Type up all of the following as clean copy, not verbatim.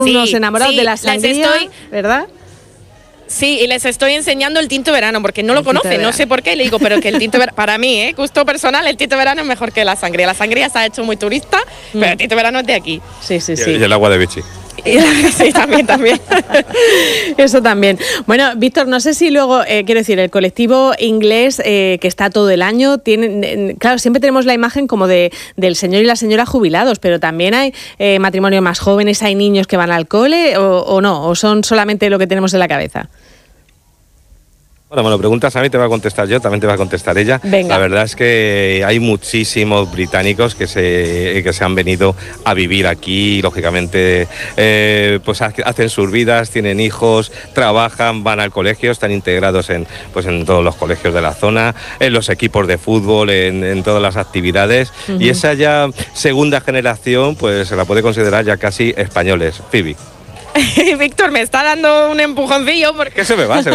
unos enamorados de la sangría, ¿verdad? Sí, y les estoy enseñando el tinto verano, porque no lo conocen, no sé por qué, le digo, pero que el tinto verano, para mí, gusto personal, el tinto verano es mejor que la sangría. La sangría se ha hecho muy turista, pero el tinto verano es de aquí. Sí. Y el agua de Vichy. Sí, también. Eso también. Bueno, Víctor, no sé si luego, quiero decir, el colectivo inglés que está todo el año, claro, siempre tenemos la imagen como del señor y la señora jubilados, pero también hay matrimonios más jóvenes, hay niños que van al cole, o no, o son solamente lo que tenemos en la cabeza. Bueno, me lo preguntas a mí, te va a contestar yo, también te va a contestar ella. Venga. La verdad es que hay muchísimos británicos que se han venido a vivir aquí y, lógicamente, pues hacen sus vidas, tienen hijos, trabajan, van al colegio, están integrados en todos los colegios de la zona, en los equipos de fútbol, en todas las actividades. Y esa ya segunda generación, pues se la puede considerar ya casi españoles. Phoebe. Víctor me está dando un empujoncillo porque ¿Qué se me va?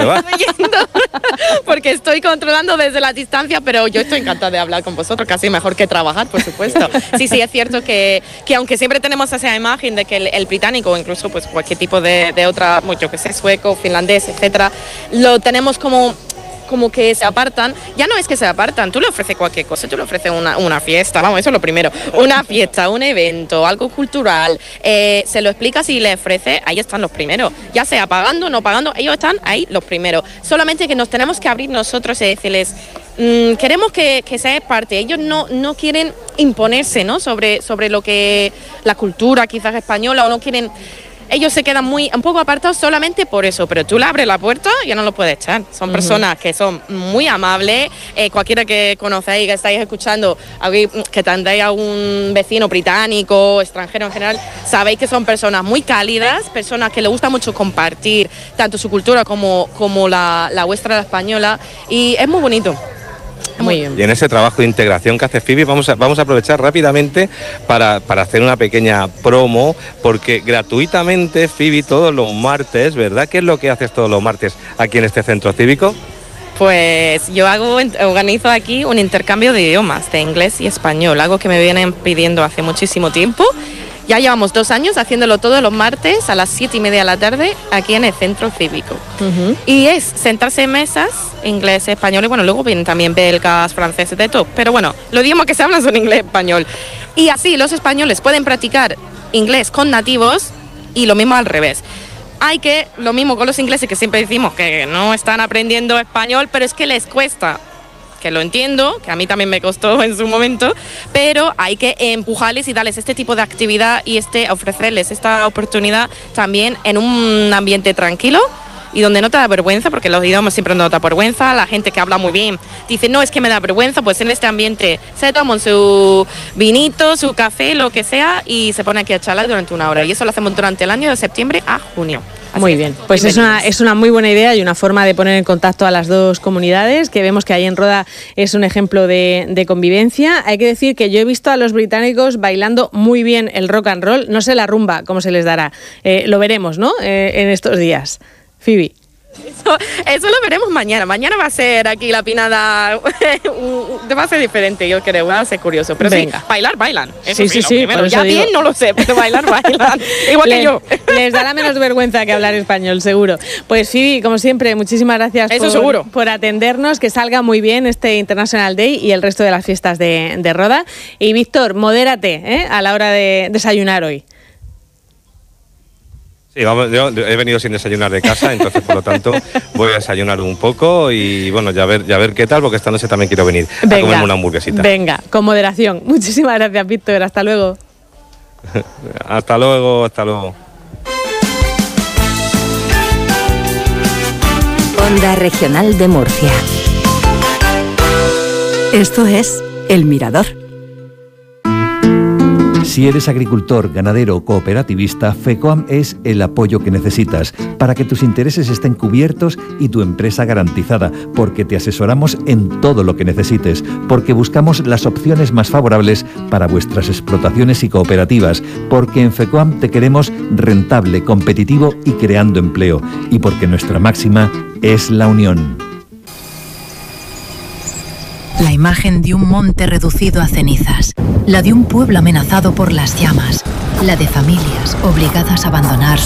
porque estoy controlando desde la distancia, pero yo estoy encantada de hablar con vosotros, casi mejor que trabajar, por supuesto. Sí, es cierto que aunque siempre tenemos esa imagen de que el británico, o incluso pues cualquier tipo de otra, yo que sé, sueco, finlandés, etcétera, lo tenemos como que se apartan. Ya no es que se apartan, tú le ofreces cualquier cosa, tú le ofreces una fiesta, vamos, eso es lo primero, una fiesta, un evento, algo cultural, se lo explicas y le ofreces, ahí están los primeros, ya sea pagando o no pagando, ellos están ahí los primeros, solamente que nos tenemos que abrir nosotros y decirles, queremos que seas parte, ellos no quieren imponerse, ¿no? sobre lo que la cultura quizás española, o no quieren. Ellos se quedan un poco apartados solamente por eso, pero tú le abres la puerta y ya no lo puedes echar. Son personas que son muy amables, cualquiera que conocéis, que estáis escuchando, que tendréis a un vecino británico, extranjero en general, sabéis que son personas muy cálidas, personas que les gusta mucho compartir tanto su cultura como la vuestra, la española, y es muy bonito. Muy bien. Y en ese trabajo de integración que hace Phoebe vamos a aprovechar rápidamente para hacer una pequeña promo, porque gratuitamente Phoebe todos los martes, ¿verdad? ¿Qué es lo que haces todos los martes aquí en este centro cívico? Pues yo organizo aquí un intercambio de idiomas, de inglés y español, algo que me vienen pidiendo hace muchísimo tiempo. Ya llevamos 2 años haciéndolo todos los martes a las 7:30 de la tarde aquí en el centro cívico. Y es sentarse en mesas, inglés, español, y bueno, luego vienen también belgas, franceses, de todo. Pero bueno, los idiomas que se hablan son inglés, español. Y así los españoles pueden practicar inglés con nativos y lo mismo al revés. Lo mismo con los ingleses, que siempre decimos que no están aprendiendo español, pero es que les cuesta. Que lo entiendo, que a mí también me costó en su momento, pero hay que empujarles y darles este tipo de actividad y ofrecerles esta oportunidad también en un ambiente tranquilo y donde no te da vergüenza, porque los idiomas siempre no da vergüenza. La gente que habla muy bien dice, no, es que me da vergüenza, pues en este ambiente se toman su vinito, su café, lo que sea, y se pone aquí a charlar durante 1 hora. Y eso lo hacemos durante el año de septiembre a junio. Muy bien, pues es una muy buena idea y una forma de poner en contacto a las dos comunidades, que vemos que ahí en Roda es un ejemplo de convivencia. Hay que decir que yo he visto a los británicos bailando muy bien el rock and roll, no sé la rumba cómo se les dará, lo veremos, ¿no? En estos días. Phoebe. Eso lo veremos mañana. Mañana va a ser aquí la pinada, va a ser diferente, yo creo, va a ser curioso. Pero venga. Sí, bailan. Eso sí. Primero. Ya bien no lo sé, pero bailan. Igual que yo. Les dará menos vergüenza que hablar español, seguro. Pues Phoebe, como siempre, muchísimas gracias por atendernos, que salga muy bien este International Day y el resto de las fiestas de Roda. Y Víctor, modérate a la hora de desayunar hoy. Sí, vamos, yo he venido sin desayunar de casa, entonces por lo tanto voy a desayunar un poco y bueno, ya ver qué tal, porque esta noche también quiero venir a comerme una hamburguesita. Venga, con moderación. Muchísimas gracias, Víctor. Hasta luego. Hasta luego. Onda Regional de Murcia. Esto es El Mirador. Si eres agricultor, ganadero o cooperativista, FECOAM es el apoyo que necesitas para que tus intereses estén cubiertos y tu empresa garantizada, porque te asesoramos en todo lo que necesites, porque buscamos las opciones más favorables para vuestras explotaciones y cooperativas, porque en FECOAM te queremos rentable, competitivo y creando empleo, y porque nuestra máxima es la unión. La imagen de un monte reducido a cenizas, la de un pueblo amenazado por las llamas, la de familias obligadas a abandonar